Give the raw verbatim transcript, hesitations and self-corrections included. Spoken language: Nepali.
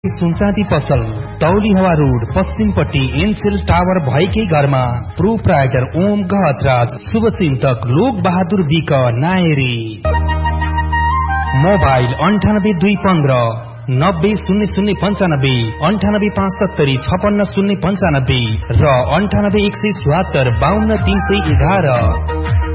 सुनचाँदी पसल तौली हवा रोड पश्चिमपट्टि एनसेल टावर भएकै घरमा प्रोप्राइटर ओम गहतराज शुभचिन्तक लोक बहादुर बिक नायरी। मोबाइल अन्ठानब्बे दुई पन्ध्र नब्बे शून्य शून्य पञ्चानब्बे अन्ठानब्बे पाँच सत्तरी छपन्न शून्य पञ्चानब्बे र अन्ठानब्बे एक सय चौहत्तर बाहन्न तीन सय एघार।